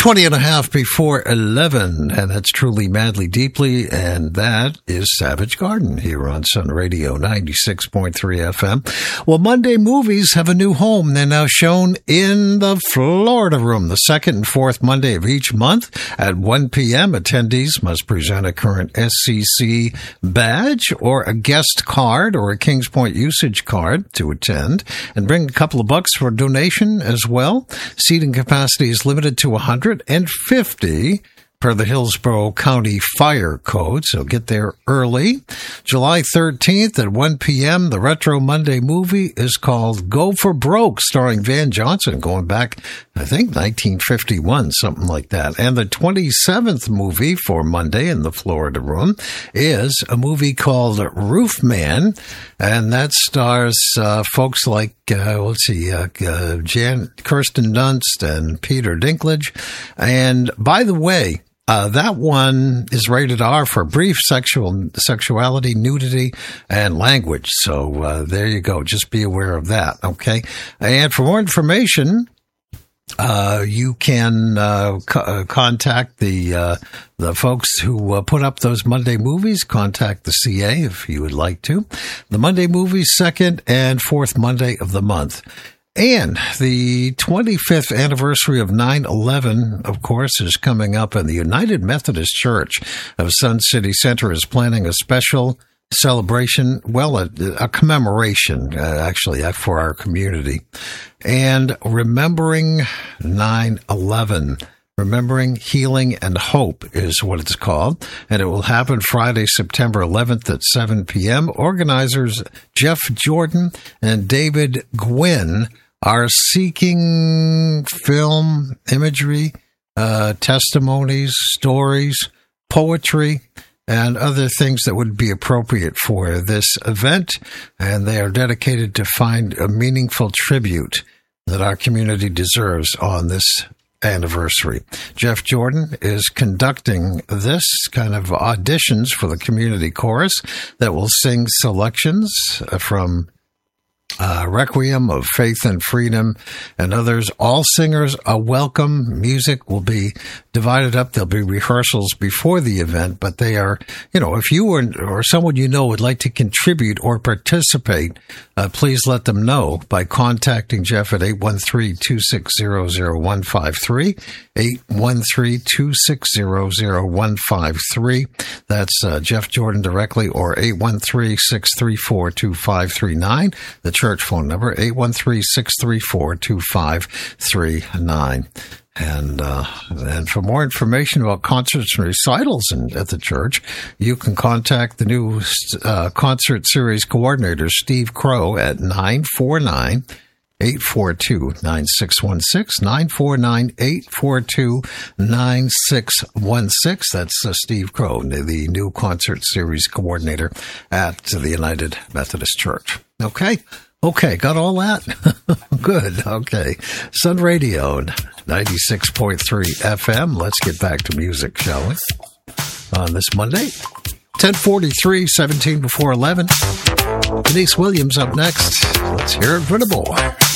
20 and a half before 11, and that's Truly Madly Deeply, and that is Savage Garden here on Sun Radio 96.3 FM. Well, Monday movies have a new home. They're now shown in the Florida Room, the second and fourth Monday of each month at 1 p.m. Attendees must present a current SCC badge or a guest card or a Kings Point usage card to attend, and bring a couple of bucks for a donation as well. Seating capacity is limited to 150 per the Hillsborough County Fire Code, so get there early. July 13th at 1 p.m., the Retro Monday movie is called Go for Broke, starring Van Johnson, going back, I think, 1951, something like that. And the 27th movie for Monday in the Florida Room is a movie called Roof Man, and that stars folks like, Kirsten Dunst and Peter Dinklage. And by the way, that one is rated R for brief sexuality, nudity, and language. So there you go. Just be aware of that, okay? And for more information, you can contact the folks who put up those Monday movies. Contact the CA if you would like to. The Monday movies, second and fourth Monday of the month. And the 25th anniversary of 9/11, of course, is coming up, and the United Methodist Church of Sun City Center is planning a special celebration, well, a commemoration, actually, for our community. And remembering 9/11. Remembering Healing and Hope is what it's called, and it will happen Friday, September 11th at 7 p.m. Organizers Jeff Jordan and David Gwynn are seeking film, imagery, testimonies, stories, poetry, and other things that would be appropriate for this event, and they are dedicated to find a meaningful tribute that our community deserves on this anniversary. Jeff Jordan is conducting this kind of auditions for the community chorus that will sing selections from Requiem of Faith and Freedom and others. All singers are welcome. Music will be divided up. There'll be rehearsals before the event, but they are, if you or someone you know would like to contribute or participate, please let them know by contacting Jeff at 813-260-0153, 813-260-0153. That's Jeff Jordan directly, or 813-634-2539. The church phone number, 813-634-2539. And for more information about concerts and recitals at the church, you can contact the new concert series coordinator, Steve Crow, at 949-842-9616, 949-842-9616. That's Steve Crow, the new concert series coordinator at the United Methodist Church. Okay, got all that? Good, okay. Sun Radio, 96.3 FM. Let's get back to music, shall we? On this Monday, 10:43, 17 before 11. Denise Williams up next. Let's hear it for the boy.